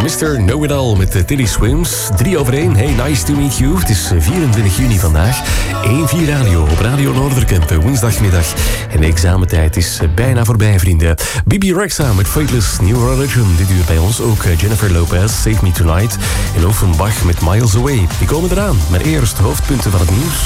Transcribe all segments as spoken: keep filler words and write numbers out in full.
mister Know-It-All met Tilly Swims. Drie over één. Hey, nice to meet you. Het is vierentwintig juni vandaag. één vier Radio op Radio Noorderkemp. Woensdagmiddag. En de examentijd is bijna voorbij, vrienden. Bibi Rexha met Fateless New Religion. Dit uur bij ons ook Jennifer Lopez, Save Me Tonight. En Offenbach met Miles Away. Die komen eraan. Maar eerst hoofdpunten van het nieuws.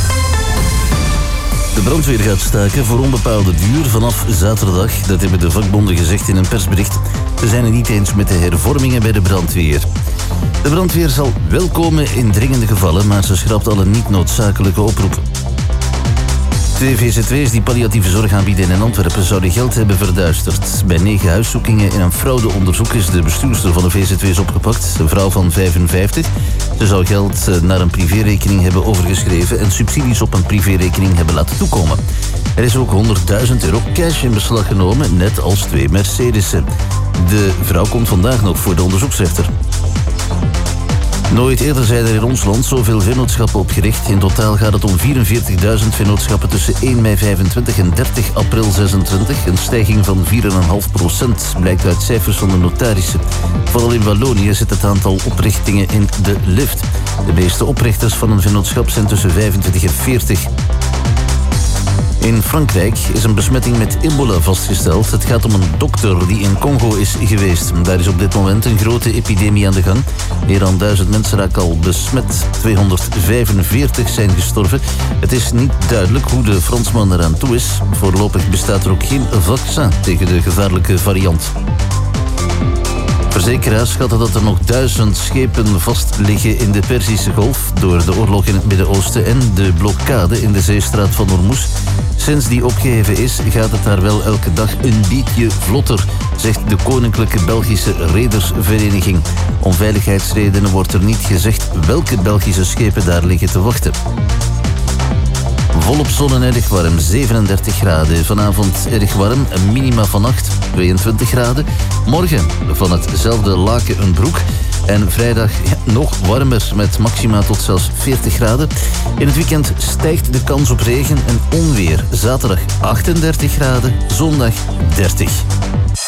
De brandweer gaat staken voor onbepaalde duur vanaf zaterdag. Dat hebben de vakbonden gezegd in een persbericht. Ze zijn het niet eens met de hervormingen bij de brandweer. De brandweer zal wel komen in dringende gevallen, maar ze schrapt alle niet noodzakelijke oproepen. Twee V Z W's die palliatieve zorg aanbieden in Antwerpen zouden geld hebben verduisterd. Bij negen huiszoekingen in een fraudeonderzoek is de bestuurster van de V Z W's opgepakt. Een vrouw van vijfenvijftig. Ze zou geld naar een privérekening hebben overgeschreven en subsidies op een privérekening hebben laten toekomen. Er is ook honderdduizend euro cash in beslag genomen, net als twee Mercedes'en. De vrouw komt vandaag nog voor de onderzoeksrechter. Nooit eerder zijn er in ons land zoveel vennootschappen opgericht. In totaal gaat het om vierenveertigduizend vennootschappen tussen één mei vijfentwintig en dertig april zesentwintig. Een stijging van vier komma vijf procent, blijkt uit cijfers van de notarissen. Vooral in Wallonië zit het aantal oprichtingen in de lift. De meeste oprichters van een vennootschap zijn tussen vijfentwintig en veertig. In Frankrijk is een besmetting met ebola vastgesteld. Het gaat om een dokter die in Congo is geweest. Daar is op dit moment een grote epidemie aan de gang. Meer dan duizend mensen raken al besmet. tweehonderdvijfenveertig zijn gestorven. Het is niet duidelijk hoe de Fransman eraan toe is. Voorlopig bestaat er ook geen vaccin tegen de gevaarlijke variant. Verzekeraars schatten dat er nog duizend schepen vast liggen in de Perzische Golf door de oorlog in het Midden-Oosten en de blokkade in de zeestraat van Hormuz. Sinds die opgeheven is, gaat het daar wel elke dag een beetje vlotter, zegt de Koninklijke Belgische Redersvereniging. Om veiligheidsredenen wordt er niet gezegd welke Belgische schepen daar liggen te wachten. Volop zon en erg warm, zevenendertig graden. Vanavond erg warm, een minima van acht, tweeëntwintig graden. Morgen van hetzelfde laken een broek. En vrijdag ja, nog warmer met maxima tot zelfs veertig graden. In het weekend stijgt de kans op regen en onweer. Zaterdag achtendertig graden, zondag dertig.